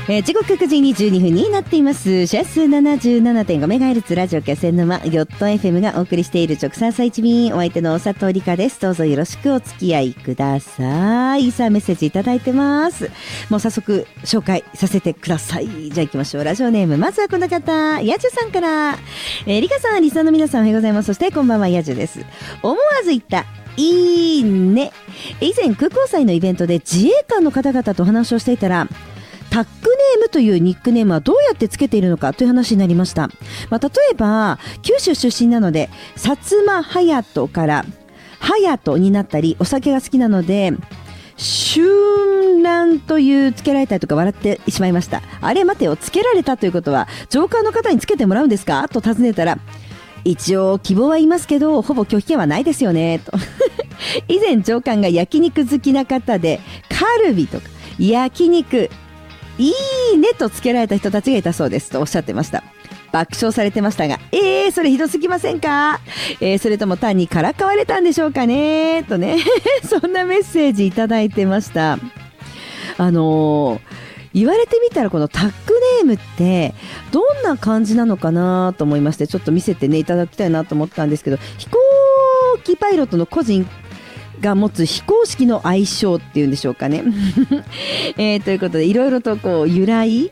時刻9時22分になっています。シャス 77.5MHz ラジオ気仙沼ヨット FM がお送りしている直三歳一便、お相手の佐藤理香です。どうぞよろしくお付き合いください。さあメッセージいただいてます。もう早速紹介させてください。じゃあ行きましょう。ラジオネーム、まずはこの方、ヤジュさんから。理香さん、リスナーの皆さんおはようございます。そしてこんばんは、ヤジュです。思わず言ったいいね。以前空港祭のイベントで自衛官の方々とお話をしていたら、タックネームというニックネームはどうやってつけているのかという話になりました。例えば九州出身なので薩摩隼人から隼人になったり、お酒が好きなので春蘭というつけられたりとか笑ってしまいました。あれ待てよ、つけられたということは上官の方につけてもらうんですかと尋ねたら、一応希望は言いますけどほぼ拒否権はないですよねと以前上官が焼肉好きな方でカルビとか焼肉いいねとつけられた人たちがいたそうですとおっしゃってました。爆笑されてましたが、それひどすぎませんか？それとも単にからかわれたんでしょうかねとねそんなメッセージいただいてました。言われてみたらこのタックネームってどんな感じなのかなと思いまして、ちょっと見せてねいただきたいなと思ったんですけど、飛行機パイロットの個人が持つ非公式の愛称っていうんでしょうかねということでいろいろとこう由来